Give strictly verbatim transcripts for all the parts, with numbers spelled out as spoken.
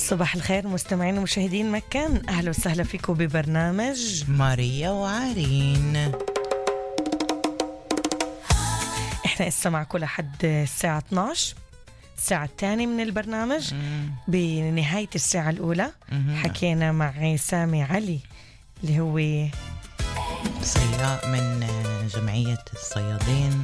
صباح الخير مستمعين ومشاهدين مكان، أهلا وسهلا فيكم ببرنامج ماريا وعارين. احنا اسا معكم لحد الساعة اثناشر، الساعة الثانية من البرنامج. مم. بنهاية الساعة الأولى مم. حكينا مع سامي علي اللي هو صياد من جمعية الصيادين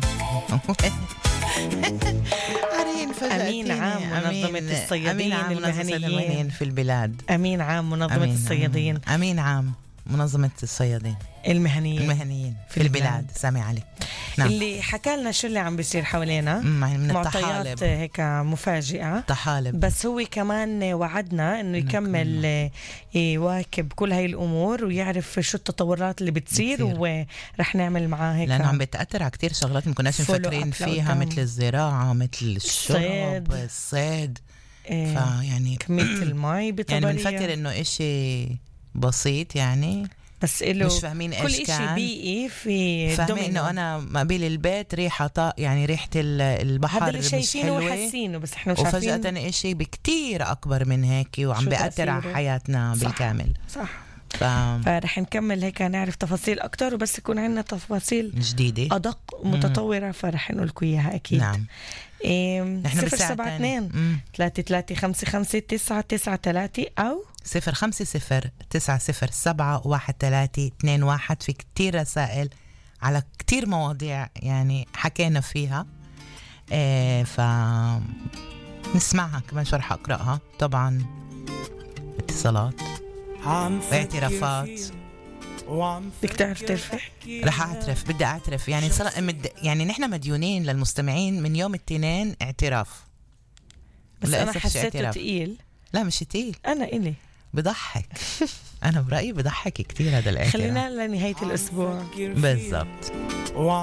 عارين أمين عام منظمة الصيادين المهنيين في البلاد. أمين عام منظمة أمين الصيادين عام. أمين عام منظمة الصيادين المهنيين المهنيين في, في البلاد. البلاد سامي علي. نعم. اللي حكى لنا شو اللي عم بيصير حوالينا من معطيات هيك مفاجئة طحالب، بس هو كمان وعدنا انه يكمل يواكب كل هاي الامور ويعرف شو التطورات اللي بتصير بتصير. ورح نعمل معاه هيك لانه عم بتأثر على كتير شغلات ما كناش مفكرين فيها، مثل الزراعة، مثل الشرب، الصيد، إيه. فيعني كمية المي بطبيعية يعني بنفكر انه اشي بسيط يعني، بس إله مش فاهمين ايش كل كان. إشي بيئي في فاهمين انه انا مقابل البيت ريحه طا يعني ريحه البحر مش حلوه وحاسينه، بس احنا مش عارفين وفجأة اشي بكتير اكبر من هيك وعم بيأثر على حياتنا. صح. بالكامل. صح. ف... فرح نكمل هيك نعرف تفاصيل اكتر، وبس يكون عندنا تفاصيل جديده ادق ومتطوره فرح نقول لكم اياها اكيد. نعم. إيه صفر سبعة اثنين ثلاثة ثلاثة خمسة خمسة تسعة تسعة ثلاثة أو صفر خمسة صفر تسعة صفر سبعة واحد ثلاثة اثنين واحد. في كتير رسائل على كتير مواضيع يعني حكينا فيها، إيه ف نسمعها كمان، شو رح أقرأها طبعا. اتصالات واعترافات. بدك تعرف ترفع؟ رح أعترف، بدي أعترف يعني صار مد... يعني نحن مديونين للمستمعين من يوم الاثنين اعتراف، بس أنا حسيته تقيل. لا مش تقيل، أنا إلي بضحك أنا برأيي بضحك كتير هذا الاعتراف. خلينا لنهاية الأسبوع بالضبط.